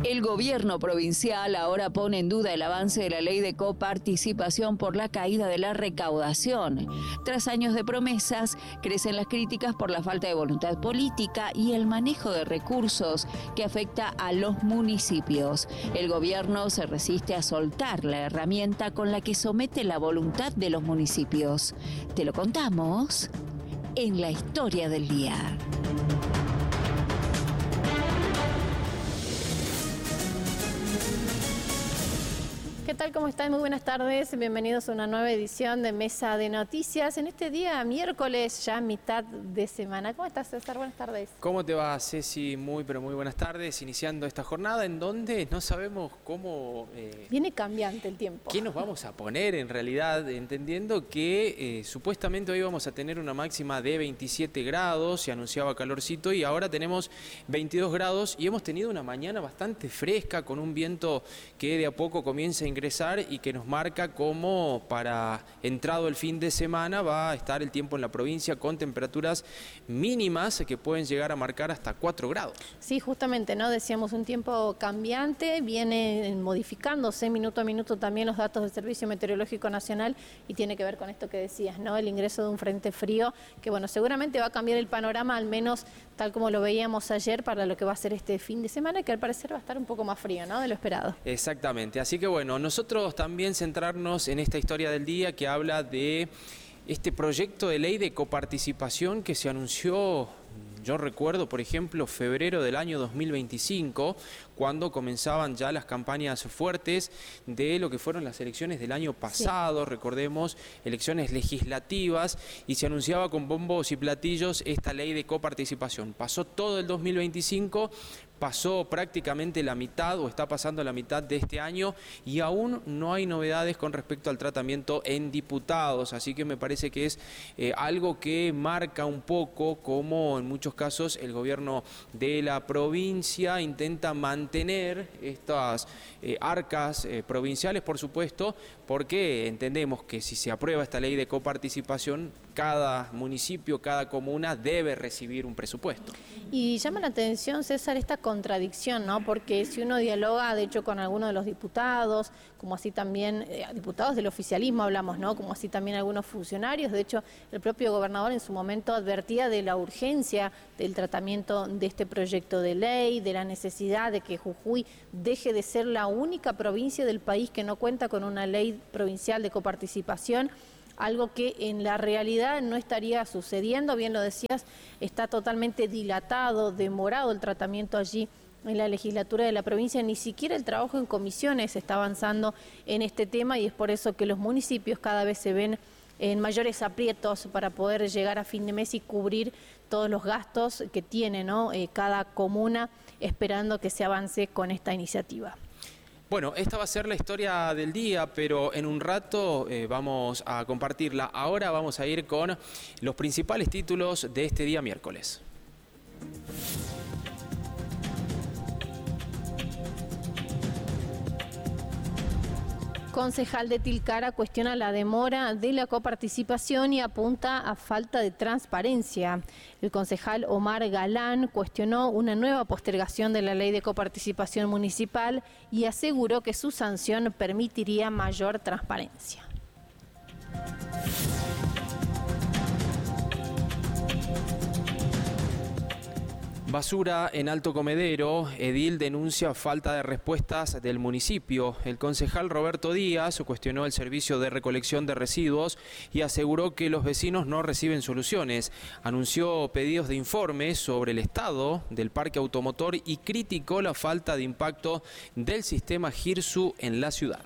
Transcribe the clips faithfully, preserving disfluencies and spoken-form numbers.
El gobierno provincial ahora pone en duda el avance de la ley de coparticipación por la caída de la recaudación. Tras años de promesas, crecen las críticas por la falta de voluntad política y el manejo de recursos que afecta a los municipios. El gobierno se resiste a soltar la herramienta con la que somete la voluntad de los municipios. Te lo contamos en la historia del día. ¿Qué tal? ¿Cómo están? Muy buenas tardes. Bienvenidos a una nueva edición de Mesa de Noticias. En este día, miércoles, ya mitad de semana. ¿Cómo estás, César? Buenas tardes. ¿Cómo te va, Ceci? Muy, pero muy buenas tardes. Iniciando esta jornada en donde no sabemos cómo... Eh, Viene cambiante el tiempo. ¿Qué nos vamos a poner en realidad? Entendiendo que eh, supuestamente hoy vamos a tener una máxima de veintisiete grados, se anunciaba calorcito y ahora tenemos veintidós grados y hemos tenido una mañana bastante fresca con un viento que de a poco comienza a ingresar y que nos marca como para entrado el fin de semana va a estar el tiempo en la provincia con temperaturas mínimas que pueden llegar a marcar hasta cuatro grados. Sí, justamente, ¿no? Decíamos un tiempo cambiante, viene modificándose minuto a minuto también los datos del Servicio Meteorológico Nacional y tiene que ver con esto que decías, ¿no? El ingreso de un frente frío que, bueno, seguramente va a cambiar el panorama, al menos tal como lo veíamos ayer, para lo que va a ser este fin de semana, que al parecer va a estar un poco más frío, ¿no? De lo esperado. Exactamente, así que bueno, nosotros también centrarnos en esta historia del día que habla de este proyecto de ley de coparticipación que se anunció, yo recuerdo, por ejemplo, febrero del año dos mil veinticinco, cuando comenzaban ya las campañas fuertes de lo que fueron las elecciones del año pasado, sí. Recordemos, elecciones legislativas, y se anunciaba con bombos y platillos esta ley de coparticipación. Pasó todo el dos mil veinticinco, pasó prácticamente la mitad o está pasando la mitad de este año y aún no hay novedades con respecto al tratamiento en diputados, así que me parece que es eh, algo que marca un poco como en muchos casos el gobierno de la provincia intenta mantener estas eh, arcas eh, provinciales, por supuesto, porque entendemos que si se aprueba esta ley de coparticipación, cada municipio, cada comuna debe recibir un presupuesto. Y llama la atención, César, esta contradicción, ¿no? Porque si uno dialoga, de hecho, con algunos de los diputados, como así también, eh, diputados del oficialismo hablamos, ¿no? Como así también algunos funcionarios, de hecho, el propio gobernador en su momento advertía de la urgencia del tratamiento de este proyecto de ley, de la necesidad de que Jujuy deje de ser la única provincia del país que no cuenta con una ley provincial de coparticipación, algo que en la realidad no estaría sucediendo, bien lo decías, está totalmente dilatado, demorado el tratamiento allí en la legislatura de la provincia, ni siquiera el trabajo en comisiones está avanzando en este tema y es por eso que los municipios cada vez se ven en mayores aprietos para poder llegar a fin de mes y cubrir todos los gastos que tiene, ¿no? eh, cada comuna, esperando que se avance con esta iniciativa. Bueno, esta va a ser la historia del día, pero en un rato eh, vamos a compartirla. Ahora vamos a ir con los principales títulos de este día miércoles. Concejal de Tilcara cuestiona la demora de la coparticipación y apunta a falta de transparencia. El concejal Omar Galán cuestionó una nueva postergación de la ley de coparticipación municipal y aseguró que su sanción permitiría mayor transparencia. Basura en Alto Comedero, edil denuncia falta de respuestas del municipio. El concejal Roberto Díaz cuestionó el servicio de recolección de residuos y aseguró que los vecinos no reciben soluciones. Anunció pedidos de informes sobre el estado del parque automotor y criticó la falta de impacto del sistema Girsu en la ciudad.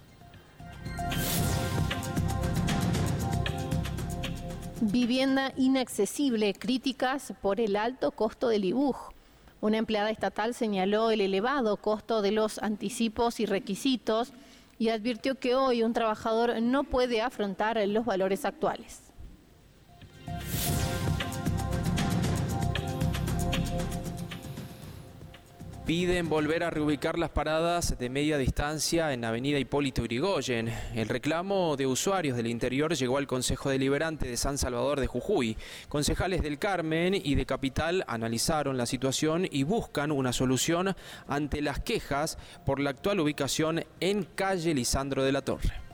Vivienda inaccesible, críticas por el alto costo del I B U J. Una empleada estatal señaló el elevado costo de los anticipos y requisitos y advirtió que hoy un trabajador no puede afrontar los valores actuales. Piden volver a reubicar las paradas de media distancia en Avenida Hipólito Yrigoyen. El reclamo de usuarios del interior llegó al Consejo Deliberante de San Salvador de Jujuy. Concejales del Carmen y de Capital analizaron la situación y buscan una solución ante las quejas por la actual ubicación en calle Lisandro de la Torre.